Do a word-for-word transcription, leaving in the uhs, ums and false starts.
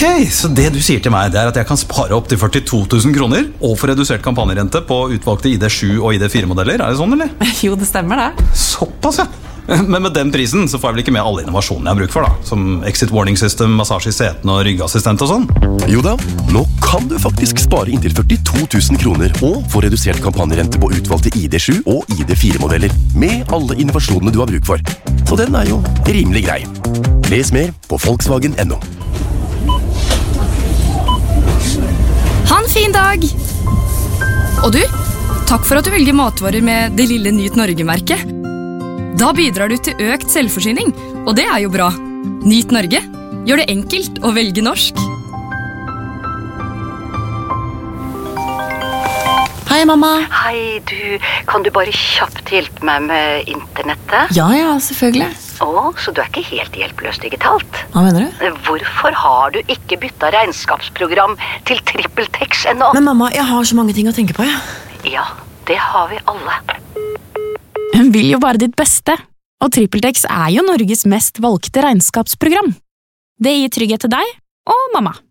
Ok, så det du sier til meg, det er at jeg kan spare opp til førtito tusen kroner og få redusert kampanjerente på utvalgte I D sju og I D fire modeller. Er det sånn, eller? Jo, det stemmer det. Såpass, ja. Men med den prisen så får jeg vel ikke med alle innovasjonene jeg har bruk for, da. Som exit warning system, massasje I setene og ryggassistent og sånn. Jo da, nå kan du faktisk spare inntil førtito tusen kroner og få redusert kampanjerente på utvalgte I D sju og I D fire modeller med alle innovasjonene du har bruk for. Så den er jo rimelig grei. Les mer på Volkswagen punktum no. Ha en fin dag! Og du, takk for at du velger matvarer med det lille Nyt Norge-merket. Da bidrar du til økt selvforsyning, og det er jo bra. Nyt Norge. Gjør det enkelt å velge norsk. Hei, mamma. Hei, du. Kan du bare kjapt hjelpe meg med internettet? Ja, ja, selvfølgelig. Å, så du er ikke helt hjelpeløs digitalt? Hva mener du? Hvorfor har du ikke byttet regnskapsprogram til TrippelTex ennå? Men mamma, jeg har så mange ting å tenke på, ja. Ja, det har vi alle. Hun vil jo bare ditt beste, og TrippelTex er jo Norges mest valgte regnskapsprogram. Det gir trygghet til deg og mamma.